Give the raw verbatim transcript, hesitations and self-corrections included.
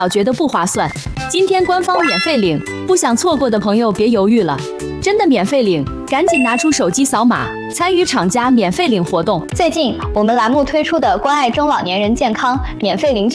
老觉得不划算。今天官方免费领，不想错过的朋友别犹豫了，真的免费领，赶紧拿出手机扫码，参与厂家免费领活动。 最近我们栏目推出的关爱中老年人健康免费领取